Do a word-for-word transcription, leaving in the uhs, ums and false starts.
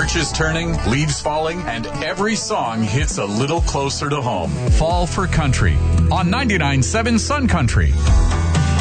Arches turning, leaves falling, and every song hits a little closer to home. Fall for Country on ninety-nine point seven Sun Country.